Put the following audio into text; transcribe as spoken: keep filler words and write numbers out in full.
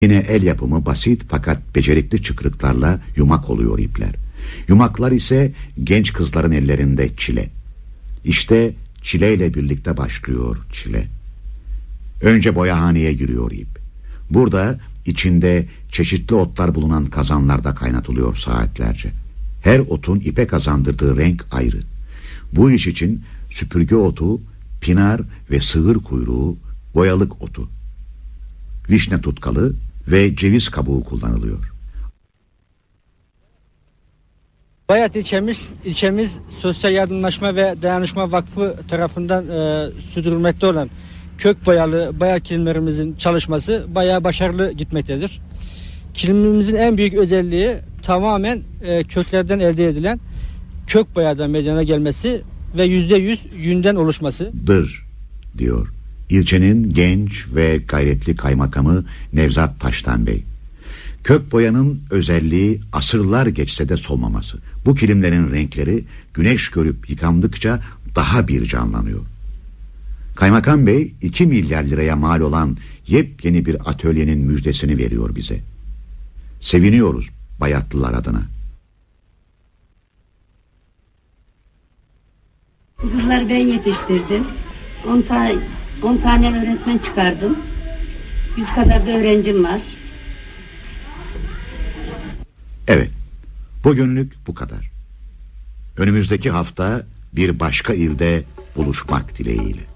Yine el yapımı basit fakat becerikli çıkrıklarla yumak oluyor ipler. Yumaklar ise genç kızların ellerinde çile. İşte çileyle birlikte başlıyor çile. Önce boyahaneye giriyor ip. Burada içinde çeşitli otlar bulunan kazanlarda kaynatılıyor saatlerce. Her otun ipe kazandırdığı renk ayrı. Bu iş için süpürge otu, pinar ve sığır kuyruğu, boyalık otu, vişne tutkalı ve ceviz kabuğu kullanılıyor. Bayat ilçemiz, ilçemiz Sosyal Yardımlaşma ve Dayanışma Vakfı tarafından e, sürdürülmekte olan kök boyalı bayat kilimlerimizin çalışması bayağı başarılı gitmektedir. Kilimimizin en büyük özelliği tamamen e, köklerden elde edilen kök boyadan meydana gelmesi ve yüzde yüz yünden oluşması. Dır diyor ilçenin genç ve gayretli kaymakamı Nevzat Taştan Bey. Kök boyanın özelliği asırlar geçse de solmaması. Bu kilimlerin renkleri güneş görüp yıkandıkça daha bir canlanıyor. Kaymakam Bey iki milyar liraya mal olan yepyeni bir atölyenin müjdesini veriyor bize. Seviniyoruz Bayatlılar adına. Kızları ben yetiştirdim. on tane on tane öğretmen çıkardım. yüz kadar da öğrencim var. Evet, bugünlük bu kadar. Önümüzdeki hafta bir başka ilde buluşmak dileğiyle.